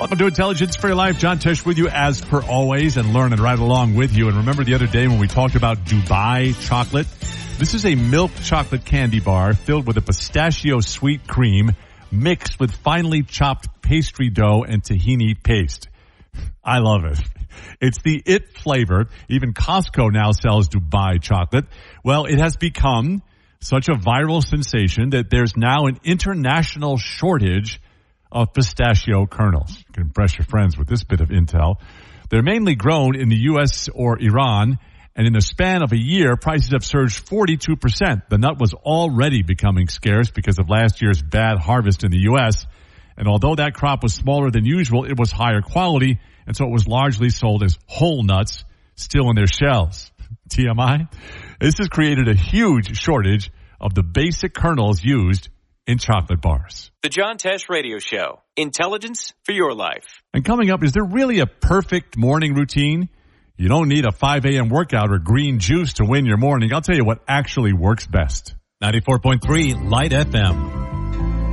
Welcome to Intelligence for Your Life. John Tesh with you as per always and learning right along with you. And remember the other day when we talked about Dubai chocolate? This is a milk chocolate candy bar filled with a pistachio sweet cream mixed with finely chopped pastry dough and tahini paste. I love it. It's the it flavor. Even Costco now sells Dubai chocolate. Well, it has become such a viral sensation that there's now an international shortage of pistachio kernels. You can impress your friends with this bit of intel. They're mainly grown in the U.S. or Iran, and in the span of a year, prices have surged 42%. The nut was already becoming scarce because of last year's bad harvest in the U.S., and although that crop was smaller than usual, it was higher quality, and so it was largely sold as whole nuts, still in their shells. TMI? This has created a huge shortage of the basic kernels used in chocolate bars. The John Tesh Radio Show. Intelligence for your life. And coming up, is there really a perfect morning routine? You don't need a 5 a.m. workout or green juice to win your morning. I'll tell you what actually works best. 94.3 Light FM.